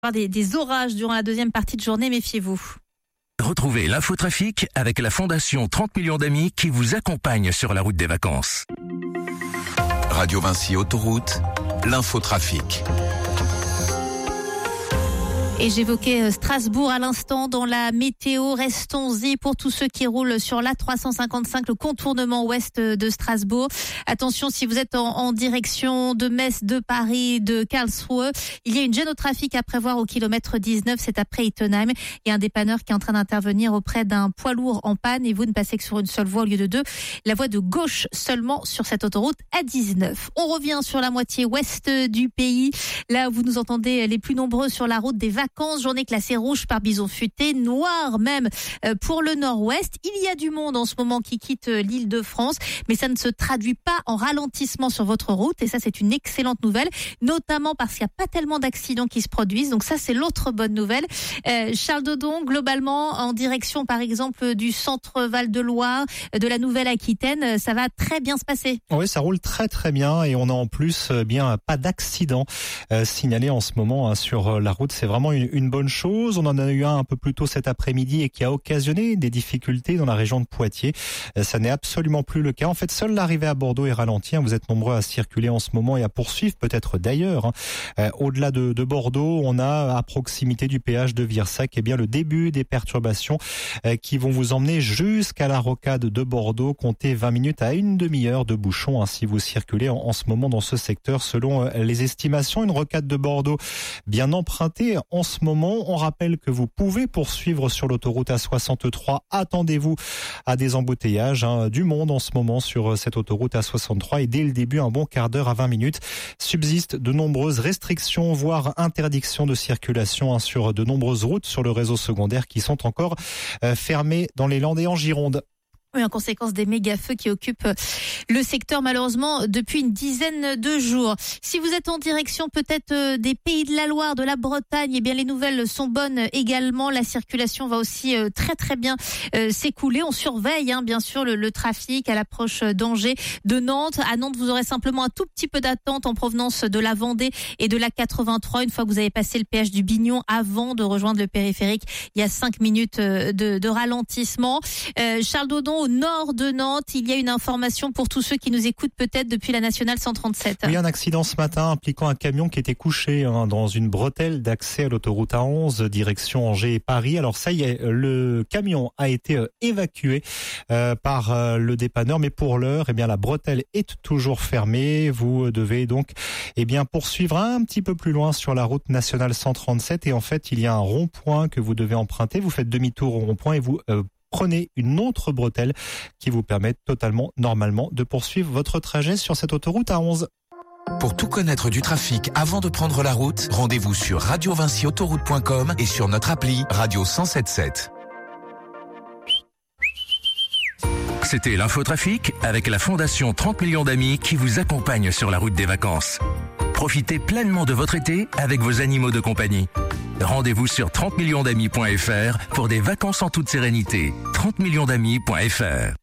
Des orages durant la deuxième partie de journée, méfiez-vous. Retrouvez l'infotrafic avec la Fondation 30 millions d'amis qui vous accompagne sur la route des vacances. Radio Vinci Autoroute, l'infotrafic. Et j'évoquais Strasbourg à l'instant dans la météo. Restons-y pour tous ceux qui roulent sur l'A355, le contournement ouest de Strasbourg. Attention, si vous êtes en direction de Metz, de Paris, de Karlsruhe, il y a une gêne au trafic à prévoir au kilomètre 19, c'est après Ittenheim. Il y a un dépanneur qui est en train d'intervenir auprès d'un poids lourd en panne et vous ne passez que sur une seule voie au lieu de deux. La voie de gauche seulement sur cette autoroute A19. On revient sur la moitié ouest du pays. Là où vous nous entendez les plus nombreux sur la route des vacances. Journée classée rouge par bison futé, noire même pour le nord-ouest. Il y a du monde en ce moment qui quitte l'Île-de-France, mais ça ne se traduit pas en ralentissement sur votre route. Et ça, c'est une excellente nouvelle, notamment parce qu'il n'y a pas tellement d'accidents qui se produisent. Donc ça, c'est l'autre bonne nouvelle. Charles Dodon, globalement, en direction, par exemple, du centre Val-de-Loire, de la Nouvelle-Aquitaine, ça va très bien se passer. Oui, ça roule très très bien et on a en plus bien pas d'accident signalé en ce moment sur la route. C'est vraiment une bonne chose. On en a eu un peu plus tôt cet après-midi et qui a occasionné des difficultés dans la région de Poitiers. Ça n'est absolument plus le cas. En fait, seule l'arrivée à Bordeaux est ralentie. Vous êtes nombreux à circuler en ce moment et à poursuivre peut-être d'ailleurs. Au-delà de Bordeaux, on a à proximité du péage de Virsac bien le début des perturbations qui vont vous emmener jusqu'à la rocade de Bordeaux. Comptez 20 minutes à une demi-heure de bouchon si vous circulez en ce moment dans ce secteur selon les estimations. Une rocade de Bordeaux bien empruntée en ce moment. On rappelle que vous pouvez poursuivre sur l'autoroute A63. Attendez-vous à des embouteillages, du monde en ce moment sur cette autoroute A63 et dès le début, un bon quart d'heure à 20 minutes. Subsistent de nombreuses restrictions, voire interdictions de circulation sur de nombreuses routes sur le réseau secondaire qui sont encore fermées dans les Landes et en Gironde. Oui, en conséquence des méga-feux qui occupent le secteur malheureusement depuis une dizaine de jours. Si vous êtes en direction peut-être des Pays de la Loire, de la Bretagne, eh bien les nouvelles sont bonnes également. La circulation va aussi très très bien s'écouler. On surveille bien sûr le trafic à l'approche d'Angers, de Nantes. À Nantes, vous aurez simplement un tout petit peu d'attente en provenance de la Vendée et de la 83. Une fois que vous avez passé le péage du Bignon avant de rejoindre le périphérique, il y a 5 minutes de ralentissement. Charles Dodon, au nord de Nantes, il y a une information pour tous ceux qui nous écoutent peut-être depuis la nationale 137. Oui, un accident ce matin impliquant un camion qui était couché dans une bretelle d'accès à l'autoroute A11 direction Angers et Paris. Alors ça y est, le camion a été évacué par le dépanneur, mais pour l'heure, la bretelle est toujours fermée. Vous devez donc poursuivre un petit peu plus loin sur la route nationale 137 et en fait, il y a un rond-point que vous devez emprunter. Vous faites demi-tour au rond-point et vous prenez une autre bretelle qui vous permet totalement, normalement, de poursuivre votre trajet sur cette autoroute A11. Pour tout connaître du trafic avant de prendre la route, rendez-vous sur radiovinciautoroute.com et sur notre appli Radio 107.7. C'était l'infotrafic avec la Fondation 30 millions d'amis qui vous accompagne sur la route des vacances. Profitez pleinement de votre été avec vos animaux de compagnie. Rendez-vous sur 30millionsdamis.fr pour des vacances en toute sérénité. 30millionsdamis.fr